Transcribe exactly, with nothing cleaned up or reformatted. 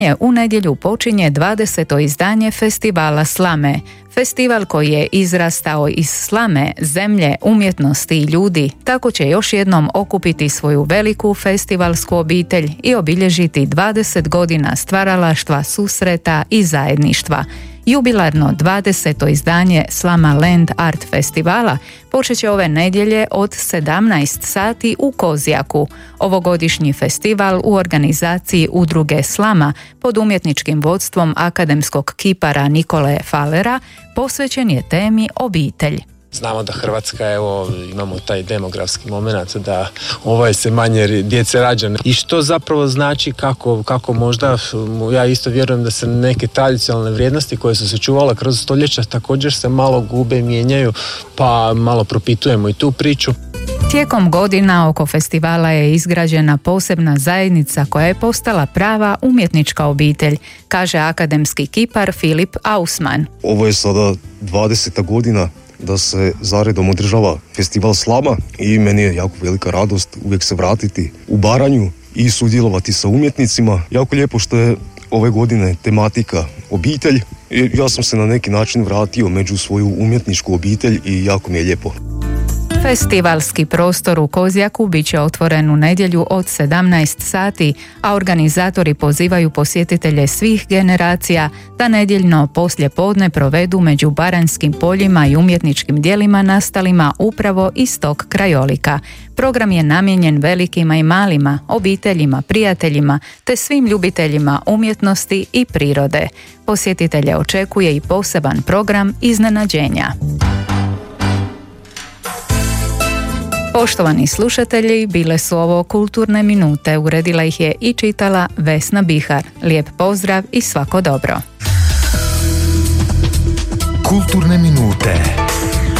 U nedjelju počinje dvadeseto izdanje festivala Slame. Festival koji je izrastao iz slame, zemlje, umjetnosti i ljudi, tako će još jednom okupiti svoju veliku festivalsku obitelj i obilježiti dvadeset godina stvaralaštva, susreta i zajedništva. Jubilarno dvadeseto izdanje Slama Land Art Festivala počet će ove nedjelje od sedamnaest sati u Kozjaku. Ovogodišnji festival u organizaciji udruge Slama pod umjetničkim vodstvom akademskog kipara Nikole Falera posvećen je temi obitelj. Znamo da Hrvatska, evo, imamo taj demografski moment da ovaj se manje djece rađa. I što zapravo znači kako, kako možda, ja isto vjerujem da se neke tradicionalne vrijednosti koje su se čuvale kroz stoljeća također se malo gube, mijenjaju, pa malo propitujemo i tu priču. Tijekom godina oko festivala je izgrađena posebna zajednica koja je postala prava umjetnička obitelj, kaže akademski kipar Filip Ausman. Ovo je sada dvadeseta godina da se zaredom održava festival Slama i meni je jako velika radost uvijek se vratiti u Baranju i sudjelovati sa umjetnicima. Jako lijepo što je ove godine tematika obitelj. Ja sam se na neki način vratio među svoju umjetničku obitelj i jako mi je lijepo. Festivalski prostor u Kozjaku bit će otvoren u nedjelju od sedamnaest sati, a organizatori pozivaju posjetitelje svih generacija da nedjeljno poslijepodne provedu među baranjskim poljima i umjetničkim djelima nastalima upravo iz tog krajolika. Program je namijenjen velikima i malima, obiteljima, prijateljima te svim ljubiteljima umjetnosti i prirode. Posjetitelje očekuje i poseban program iznenađenja. Poštovani slušatelji, bile su ovo Kulturne minute, uredila ih je i čitala Vesna Bihar. Lijep pozdrav i svako dobro. Kulturne minute.